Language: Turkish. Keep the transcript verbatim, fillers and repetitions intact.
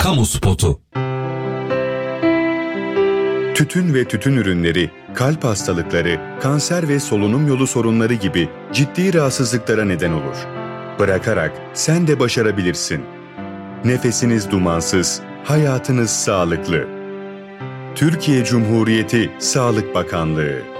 Kamu spotu. Tütün ve tütün ürünleri, kalp hastalıkları, kanser ve solunum yolu sorunları gibi ciddi rahatsızlıklara neden olur. Bırakarak sen de başarabilirsin. Nefesiniz dumansız, hayatınız sağlıklı. Türkiye Cumhuriyeti Sağlık Bakanlığı.